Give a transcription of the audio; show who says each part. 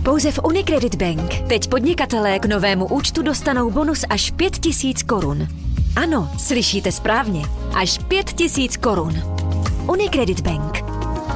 Speaker 1: Pouze v Unicredit Bank teď podnikatelé k novému účtu dostanou bonus až 5 000 korun. Ano, slyšíte správně. Až 5 000 korun. Unicredit Bank.